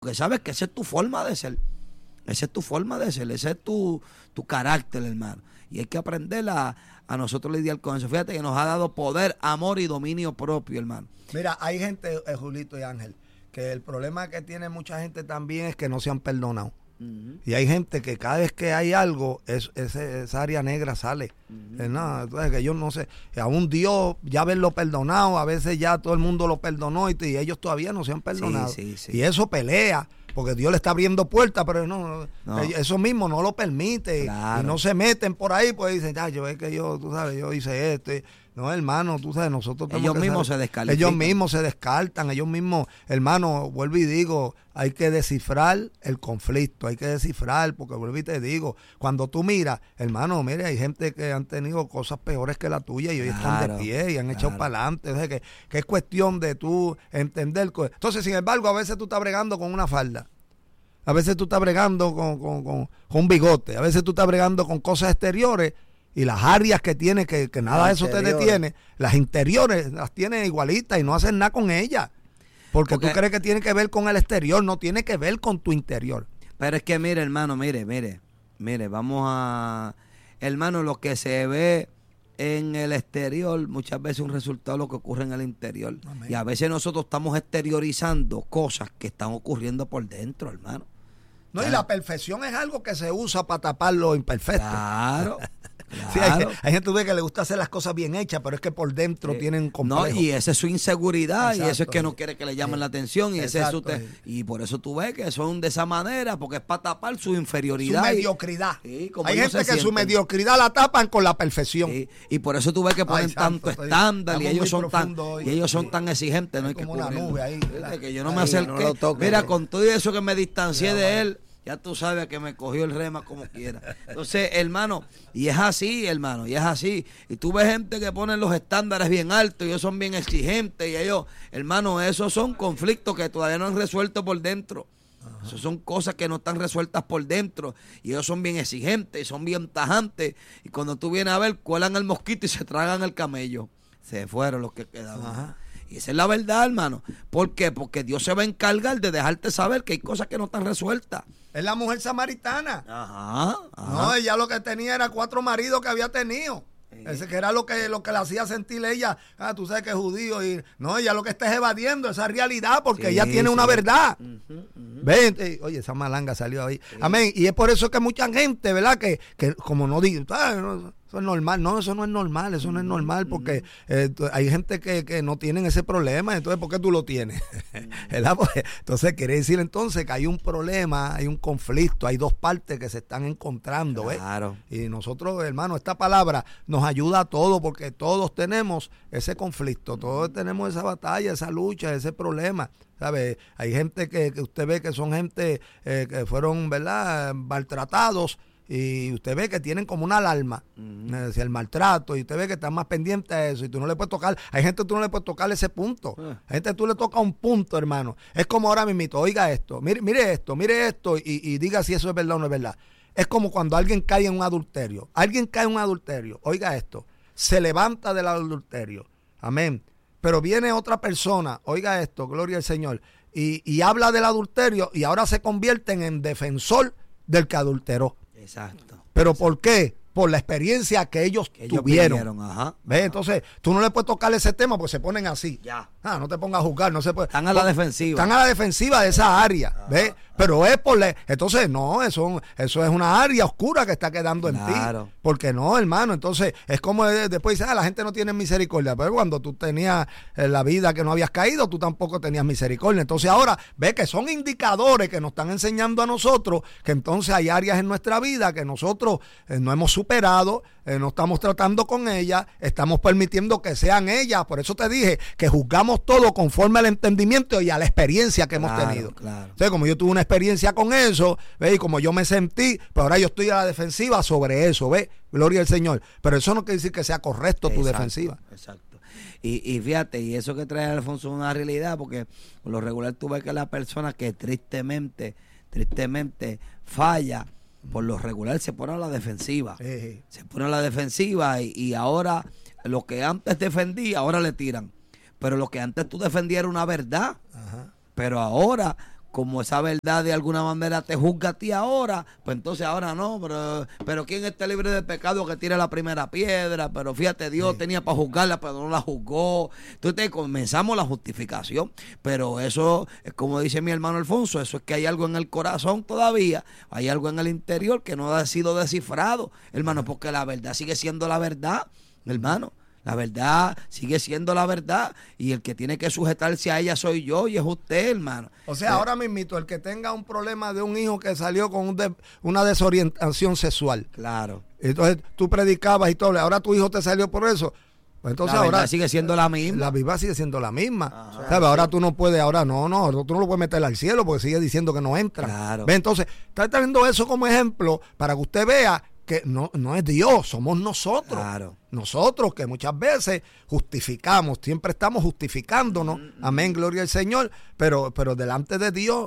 Porque sabes que esa es tu forma de ser. Esa es tu forma de ser, ese es tu carácter, hermano. Y hay que aprender a nosotros lidiar con eso. Fíjate que nos ha dado poder, amor y dominio propio, hermano. Mira, hay gente, Julito y Ángel, que el problema que tiene mucha gente también es que no se han perdonado. Y hay gente que cada vez que hay algo, esa área negra sale. No, entonces que yo no sé, aún Dios ya haberlo perdonado, a veces ya todo el mundo lo perdonó y ellos todavía no se han perdonado. Sí. Y eso pelea, porque Dios le está abriendo puertas, pero no. Eso mismo no lo permite. Claro. Y no se meten por ahí, pues dicen, yo es que tú sabes, yo hice esto. No, hermano, tú sabes, nosotros ellos mismos se descalifican. Ellos mismos se descartan, ellos mismos, hermano, vuelvo y digo, hay que descifrar el conflicto, hay que descifrar, porque vuelvo y te digo, cuando tú miras, hermano, mire, hay gente que han tenido cosas peores que la tuya y hoy están de pie y han echado para adelante, o sea, que es cuestión de tú entender. Entonces, sin embargo, a veces tú estás bregando con una falda, a veces tú estás bregando con un bigote, a veces tú estás bregando con cosas exteriores. Y las áreas que tiene, que nada de eso te detiene, las interiores las tiene igualitas y no hacen nada con ellas. Porque tú crees que tiene que ver con el exterior, no tiene que ver con tu interior. Pero es que mire, hermano, mire, vamos a... Hermano, lo que se ve en el exterior, muchas veces es un resultado de lo que ocurre en el interior. Amén. Y a veces nosotros estamos exteriorizando cosas que están ocurriendo por dentro, hermano. No, y la perfección es algo que se usa para tapar lo imperfecto. Claro. Sí, hay gente que le gusta hacer las cosas bien hechas, pero es que por dentro tienen complejo. No, y esa es su inseguridad. Exacto. Y eso es que no quiere que le llamen la atención. Y Exacto. Y por eso tú ves que son de esa manera, porque es para tapar su inferioridad. Su mediocridad. Hay gente que su mediocridad la tapan con la perfección. Y por eso tú ves que ponen tanto estándar y ellos son tan exigentes. No hay que como una nube ahí. Que yo no me acerqué. Mira, con todo eso que me distancié de él, ya tú sabes que me cogió el rema como quiera. Entonces, hermano, y es así, hermano, y es así. Y tú ves gente que pone los estándares bien altos y ellos son bien exigentes y ellos, hermano, esos son conflictos que todavía no han resuelto por dentro. Eso son cosas que no están resueltas por dentro y ellos son bien exigentes, son bien tajantes y cuando tú vienes a ver, cuelan el mosquito y se tragan el camello. Se fueron los que quedaban. Y esa es la verdad, hermano. ¿Por qué? Porque Dios se va a encargar de dejarte saber que hay cosas que no están resueltas. Es la mujer samaritana. Ajá. No, ella lo que tenía era 4 maridos que había tenido. Ese que era lo que le hacía sentir ella. Tú sabes que es judío. Y no, ella lo que está es evadiendo esa realidad porque ella tiene una verdad. Ven, oye, esa malanga salió ahí. Amén. Y es por eso que mucha gente, ¿verdad? Que como no digo, eso es normal. No, eso no es normal. Eso no es normal porque hay gente que no tienen ese problema. Entonces, ¿por qué tú lo tienes? ¿Verdad? Pues, entonces, quiere decir entonces que hay un problema, hay un conflicto, hay dos partes que se están encontrando. Claro. Y nosotros, hermano, esta palabra nos ayuda a todos porque todos tenemos ese conflicto, todos tenemos esa batalla, esa lucha, ese problema. ¿Sabe? Hay gente que usted ve que son gente que fueron, ¿verdad?, maltratados. Y usted ve que tienen como una alarma, el maltrato, y usted ve que están más pendientes a eso, y tú no le puedes tocar, hay gente que tú no le puedes tocar ese punto, hay gente que tú le tocas un punto, hermano. Es como ahora mismito, oiga esto, mire esto, y diga si eso es verdad o no es verdad. Es como cuando alguien cae en un adulterio, oiga esto, se levanta del adulterio, amén, pero viene otra persona, oiga esto, gloria al Señor, y habla del adulterio, y ahora se convierten en defensor del que adulteró. Exacto. ¿Pero por qué? Por la experiencia que ellos tuvieron. Ajá. ¿Ves? Entonces, tú no le puedes tocar ese tema porque se ponen así. Ya. No te pongas a juzgar, no se puede. Están a la defensiva. Están a la defensiva de esa área. ¿Ves? Pero es por entonces, no, eso es una área oscura que está quedando en ti. Porque no, hermano. Entonces, es como después dice, la gente no tiene misericordia. Pero cuando tú tenías la vida que no habías caído, tú tampoco tenías misericordia. Entonces, ahora, ve que son indicadores que nos están enseñando a nosotros que entonces hay áreas en nuestra vida que nosotros no hemos superado, no estamos tratando con ellas, estamos permitiendo que sean ellas. Por eso te dije que juzgamos todo conforme al entendimiento y a la experiencia que hemos tenido. Claro. Entonces, como yo tuve una experiencia con eso, ¿ves? Y como yo me sentí, pues ahora yo estoy a la defensiva sobre eso, ¿ves? Gloria al Señor. Pero eso no quiere decir que sea correcto tu defensiva. Exacto. Y fíjate, y eso que trae Alfonso es una realidad, porque por lo regular tú ves que la persona que tristemente falla, por lo regular se pone a la defensiva. Se pone a la defensiva y ahora lo que antes defendía, ahora le tiran. Pero lo que antes tú defendías era una verdad. Pero ahora, como esa verdad de alguna manera te juzga a ti ahora, pues entonces ahora no, pero ¿quién está libre de pecado que tire la primera piedra? Pero fíjate, Dios tenía para juzgarla, pero no la juzgó. Entonces comenzamos la justificación, pero eso es como dice mi hermano Alfonso, eso es que hay algo en el corazón todavía, hay algo en el interior que no ha sido descifrado, hermano, porque la verdad sigue siendo la verdad, hermano. La verdad sigue siendo la verdad y el que tiene que sujetarse a ella soy yo y es usted, hermano. O sea, ahora mismito, el que tenga un problema de un hijo que salió con una desorientación sexual. Claro. Entonces tú predicabas y todo, ahora tu hijo te salió por eso. Pues entonces la ahora verdad sigue siendo la misma. La Biblia sigue siendo la misma. Ajá, ¿sabes? Ahora tú no puedes, tú no lo puedes meter al cielo porque sigue diciendo que no entra. Claro. ¿Ve? Entonces, está trayendo eso como ejemplo para que usted vea que no es Dios, somos nosotros. Claro. Nosotros que muchas veces justificamos, siempre estamos justificándonos, amén, gloria al Señor, pero delante de Dios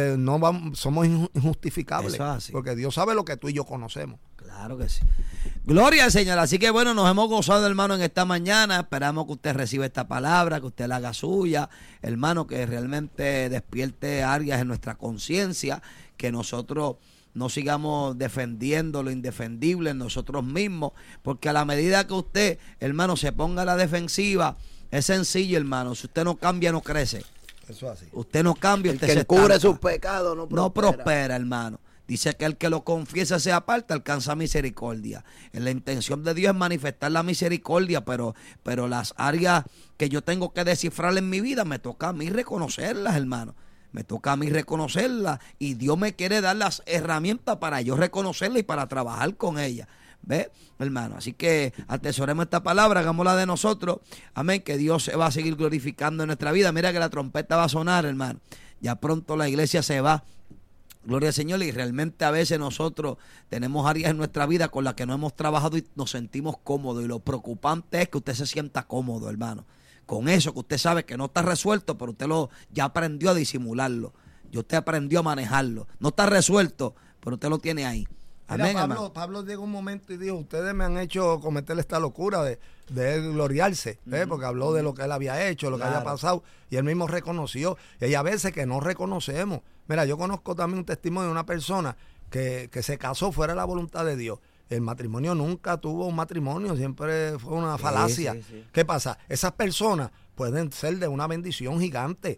somos injustificables, porque Dios sabe lo que tú y yo conocemos. Claro que sí. Gloria al Señor. Así que bueno, nos hemos gozado, hermano, en esta mañana. Esperamos que usted reciba esta palabra, que usted la haga suya, hermano, que realmente despierte áreas en nuestra conciencia, que nosotros no sigamos defendiendo lo indefendible en nosotros mismos, porque a la medida que usted, hermano, se ponga a la defensiva, es sencillo, hermano. Si usted no cambia, no crece. Eso es así. Usted no cambia, usted el que cubre sus pecados no prospera, hermano. Dice que el que lo confiesa se aparta, alcanza misericordia. La intención de Dios es manifestar la misericordia, pero las áreas que yo tengo que descifrar en mi vida, me toca a mí reconocerlas, hermano. Me toca a mí reconocerlas y Dios me quiere dar las herramientas para yo reconocerlas y para trabajar con ellas. ¿Ve, hermano? Así que atesoremos esta palabra, hagámosla de nosotros. Amén, que Dios se va a seguir glorificando en nuestra vida. Mira que la trompeta va a sonar, hermano. Ya pronto la iglesia se va. Gloria al Señor, y realmente a veces nosotros tenemos áreas en nuestra vida con las que no hemos trabajado y nos sentimos cómodos. Y lo preocupante es que usted se sienta cómodo, hermano. Con eso que usted sabe que no está resuelto, pero usted ya aprendió a disimularlo. Y usted aprendió a manejarlo. No está resuelto, pero usted lo tiene ahí. Amén. Mira, Pablo llegó un momento y dijo, ustedes me han hecho cometer esta locura de él gloriarse, porque habló de lo que él había hecho, lo que había pasado, y él mismo reconoció. Y hay a veces que no reconocemos. Mira, yo conozco también un testimonio de una persona que se casó fuera de la voluntad de Dios. El matrimonio nunca tuvo un matrimonio, siempre fue una falacia. Sí. ¿Qué pasa? Esas personas pueden ser de una bendición gigante,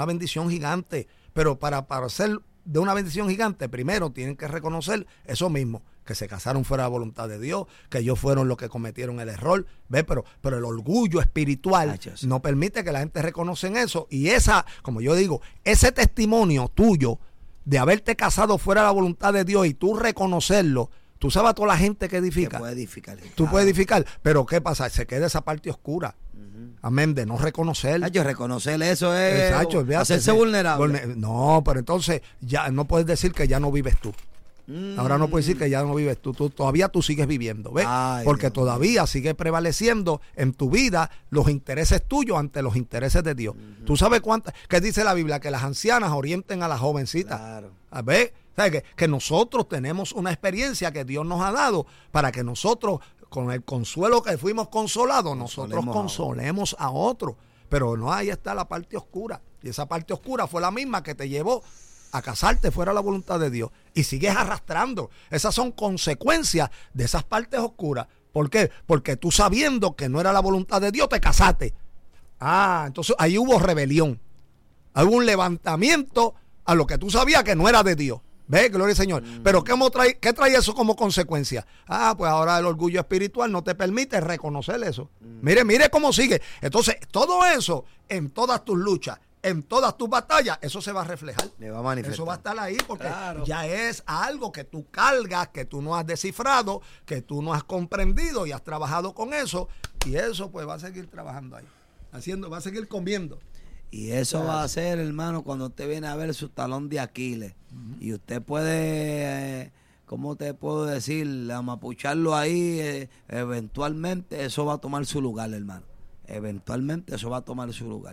pero para ser de una bendición gigante, primero tienen que reconocer eso mismo, que se casaron fuera de la voluntad de Dios, que ellos fueron los que cometieron el error, ¿ves? Pero el orgullo espiritual no permite que la gente reconozca eso, y como yo digo, ese testimonio tuyo de haberte casado fuera de la voluntad de Dios y tú reconocerlo, tú sabes a toda la gente que edifica. Puede edificar. Tú puedes edificar, pero ¿qué pasa? Se queda esa parte oscura. Amén, de no reconocer. Reconocer eso es hacerse vulnerable. No, pero entonces ya no puedes decir que ya no vives tú. Ahora no puedes decir que ya no vives tú. Todavía tú sigues viviendo, ¿ves? Porque Dios, todavía sigue prevaleciendo en tu vida los intereses tuyos ante los intereses de Dios. ¿Tú sabes qué dice la Biblia? Que las ancianas orienten a las jovencitas. Claro. ¿Ves? ¿Sabes? Que nosotros tenemos una experiencia que Dios nos ha dado para que nosotros, con el consuelo que fuimos consolados, nosotros consolemos a otros. Pero no, ahí está la parte oscura. Y esa parte oscura fue la misma que te llevó a casarte fuera de la voluntad de Dios. Y sigues arrastrando. Esas son consecuencias de esas partes oscuras. ¿Por qué? Porque tú, sabiendo que no era la voluntad de Dios, te casaste. Entonces ahí hubo rebelión. Hubo un levantamiento a lo que tú sabías que no era de Dios. ¿Ves? Gloria al Señor. Pero ¿qué trae eso como consecuencia? Pues ahora el orgullo espiritual no te permite reconocer eso. Mire cómo sigue. Entonces, todo eso, en todas tus luchas, en todas tus batallas, eso se va a reflejar. Le va a manifestar. Eso va a estar ahí porque ya es algo que tú cargas, que tú no has descifrado, que tú no has comprendido y has trabajado con eso. Y eso pues va a seguir trabajando ahí. Va a seguir comiendo. Y eso va a ser, hermano, cuando usted viene a ver su talón de Aquiles. Y usted puede, ¿cómo te puedo decir? Amapucharlo ahí, eventualmente eso va a tomar su lugar, hermano. Eventualmente eso va a tomar su lugar.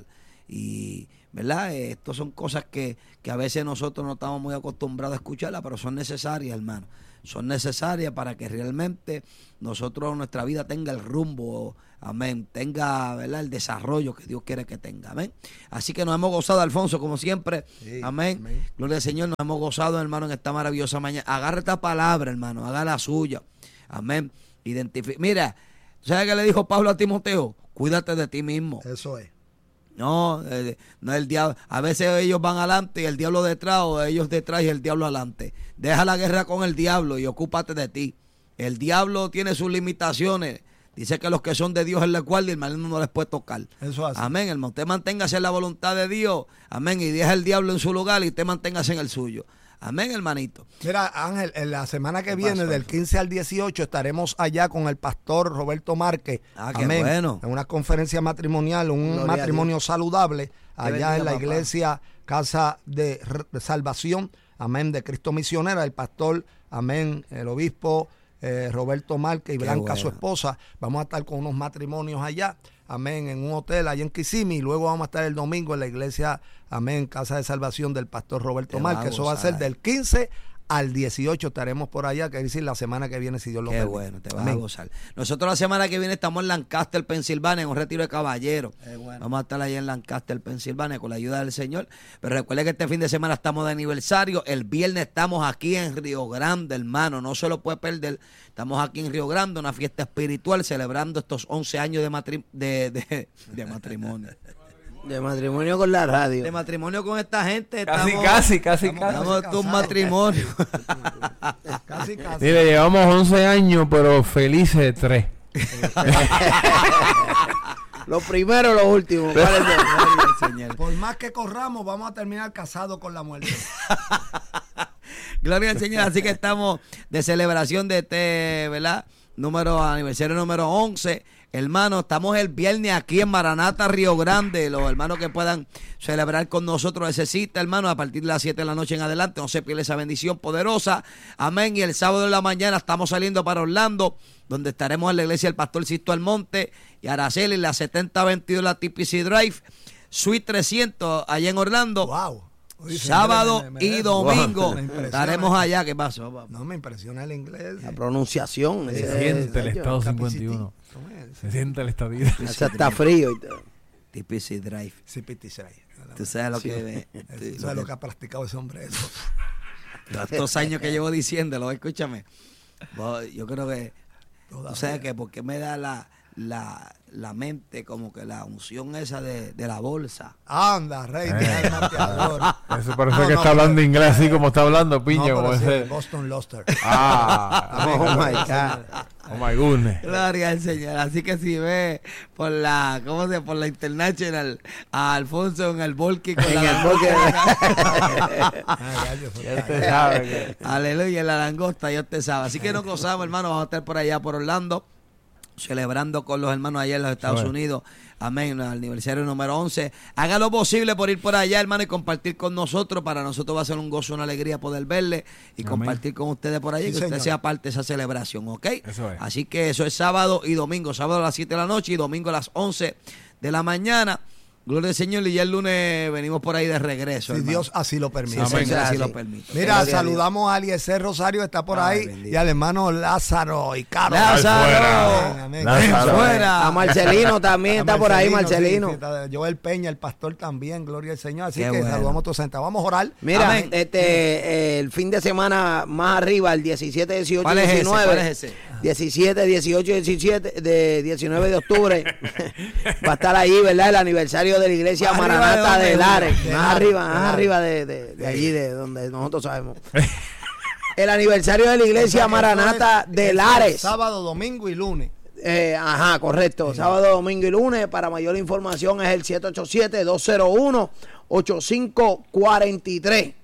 Y, ¿verdad? Estas son cosas que a veces nosotros no estamos muy acostumbrados a escucharlas, pero son necesarias, hermano. Son necesarias para que realmente nosotros, nuestra vida tenga el rumbo, amén, tenga, ¿verdad?, el desarrollo que Dios quiere que tenga, amén. Así que nos hemos gozado, Alfonso, como siempre, sí, amén. Gloria al Señor, nos hemos gozado, hermano, en esta maravillosa mañana. Agarra esta palabra, hermano, haga la suya, amén. Mira, ¿sabes qué le dijo Pablo a Timoteo? Cuídate de ti mismo. Eso es. No, no el diablo. A veces ellos van adelante y el diablo detrás, o ellos detrás y el diablo adelante. Deja la guerra con el diablo y ocúpate de ti. El diablo tiene sus limitaciones. Dice que los que son de Dios él les guarda y el maligno no les puede tocar. Eso hace. Amén. Hermano, usted manténgase en la voluntad de Dios. Amén. Y deja el diablo en su lugar y usted manténgase en el suyo. Amén, hermanito. Mira, Ángel, en la semana que viene, del 15 al 18, estaremos allá con el pastor Roberto Márquez. Qué bueno. En una conferencia matrimonial, un matrimonio saludable, allá en la iglesia Casa de Salvación, amén, de Cristo Misionera. El pastor, amén, el obispo Roberto Márquez y Blanca, su esposa. Vamos a estar con unos matrimonios allá, amén, en un hotel allá en Kissimmee, y luego vamos a estar el domingo en la iglesia, amén, Casa de Salvación del pastor Roberto Márquez. Eso va a ser del 15 al 18, estaremos por allá, que decir la semana que viene, si Dios lo permite. Qué bueno, te vas a gozar. Nosotros la semana que viene estamos en Lancaster, Pensilvania, en un retiro de caballeros. Bueno. Vamos a estar allá en Lancaster, Pensilvania, con la ayuda del Señor. Pero recuerde que este fin de semana estamos de aniversario. El viernes estamos aquí en Río Grande, hermano, no se lo puede perder. Estamos aquí en Río Grande, una fiesta espiritual, celebrando estos 11 años de matrimonio. De matrimonio con la radio. De matrimonio con esta gente. Casi. Estamos en un matrimonio. Casi. Mire, llevamos 11 años, pero felices 3. Los primeros, los últimos. Por más que corramos, vamos a terminar casados con la muerte. Gloria al Señor. Así que estamos de celebración de este, ¿verdad?, aniversario número 11. Hermanos, estamos el viernes aquí en Maranata, Río Grande. Los hermanos que puedan celebrar con nosotros esa cita, hermanos, a partir de las 7 de la noche en adelante, no se pierda esa bendición poderosa. Amén. Y el sábado de la mañana estamos saliendo para Orlando, donde estaremos en la iglesia del Pastor Sisto Almonte y Araceli, en la 7022 la TPC Drive, Suite 300, allá en Orlando. Wow. Sábado y domingo estaremos allá. ¿Qué pasó? No, me impresiona el inglés. La pronunciación. Se siente el estado 51. Se siente el estadía. Está frío y todo. TPC Drive. CPT Drive. Tú sabes lo que tú sabes lo que ha practicado ese hombre. Eso. Estos años que llevo diciéndolo, escúchame. Yo creo que tú sabes que porque me da la mente como que la unción esa de la bolsa. Anda, rey, eso parece que está hablando inglés así como está hablando, piña, como ese. Boston Luster. Oh my God. Oh my goodness. Gloria al Señor. Así que si ve por la International a Alfonso en el Volky con aleluya, en la langosta, ya usted sabe. Así que nos gozamos, hermano. Vamos a estar por allá por Orlando, celebrando con los hermanos allá en los Estados Unidos. Amén, el aniversario número 11. Haga lo posible por ir por allá, hermano, y compartir con nosotros. Para nosotros va a ser un gozo, una alegría poder verle y compartir con ustedes por allá, sí, que usted sea parte de esa celebración, ¿ok? Eso es. Así que eso es sábado y domingo. Sábado a las 7 de la noche y domingo a las 11 de la mañana. Gloria al Señor, y ya el lunes venimos por ahí de regreso. Si hermano. Dios así lo permite. Sí, Señor, así lo permite. Mira, gloria saludamos a Eliezer Rosario, está por ahí, bendito. Y al hermano Lázaro y Carlos. ¡Lázaro! A Marcelino también está por ahí, Marcelino. Sí, Joel Peña, el pastor también, gloria al Señor. Así que saludamos a todos. Vamos a orar. Mira, el fin de semana más arriba, el 17, 18, ¿Cuál 19. ¿Cuál es ese? 17, 18, 17, de 19 de octubre. Va a estar ahí, ¿verdad? El aniversario de la iglesia Maranata de Lares. Más arriba de allí, de donde nosotros sabemos. El aniversario de la iglesia Maranata de Lares. Sábado, domingo y lunes. Correcto. Sí. Sábado, domingo y lunes. Para mayor información es el 787-201-8543.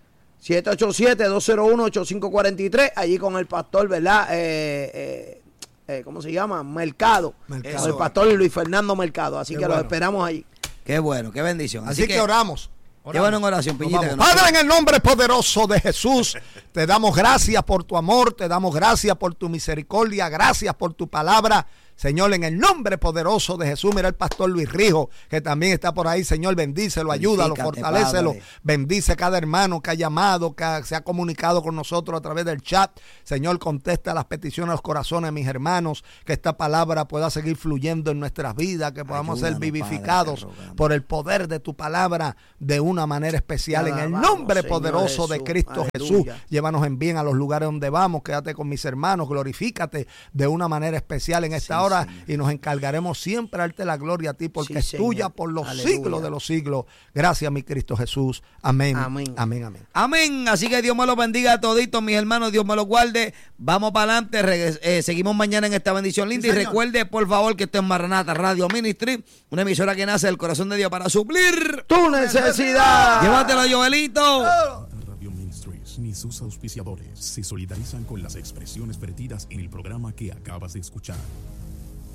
787-201-8543. Allí con el pastor, ¿verdad? ¿Cómo se llama? Mercado. Con el pastor Luis Fernando Mercado. Así que los esperamos allí. Qué bueno, qué bendición. Así que oramos. Llévanos en oración, Piñita. Padre, en el nombre poderoso de Jesús, te damos gracias por tu amor, te damos gracias por tu misericordia, gracias por tu palabra. Señor, en el nombre poderoso de Jesús. Mira el pastor Luis Rijo, que también está por ahí. Señor, bendícelo, ayúdalo, fortalécelo. Bendice cada hermano que ha llamado, que se ha comunicado con nosotros a través del chat. Señor, contesta las peticiones a los corazones de mis hermanos, que esta palabra pueda seguir fluyendo en nuestras vidas, que podamos ser vivificados por el poder de tu palabra de una manera especial. En el nombre poderoso de Cristo Jesús, llévanos en bien a los lugares donde vamos. Quédate con mis hermanos, glorifícate de una manera especial en esta hora, y nos encargaremos siempre de darte la gloria a ti, porque es tuya por los siglos de los siglos. Gracias, mi Cristo Jesús. Amén. Amén. Amén. Amén. Amén. Así que Dios me los bendiga a toditos, mis hermanos. Dios me los guarde. Vamos para adelante. Seguimos mañana en esta bendición linda. Y recuerde, por favor, que esto es Maranata Radio Ministry, una emisora que nace del corazón de Dios para suplir tu necesidad. Llévatelo, Joelito. Radio Ministries ni sus auspiciadores se solidarizan con las expresiones vertidas en el programa que acabas de escuchar.